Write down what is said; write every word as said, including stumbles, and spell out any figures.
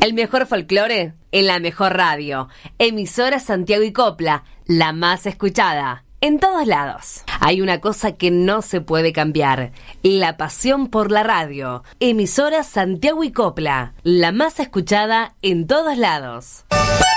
El mejor folclore en la mejor radio. Emisora Santiago y Copla, la más escuchada. En todos lados. Hay una cosa que no se puede cambiar: la pasión por la radio. Emisora Santiago y Copla, la más escuchada en todos lados.